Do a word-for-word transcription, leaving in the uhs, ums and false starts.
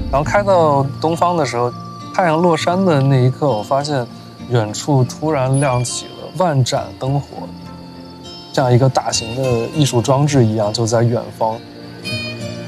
然后开到东方的时候，太阳落山的那一刻，我发现远处突然亮起了万盏灯火，像一个大型的艺术装置一样，就在远方。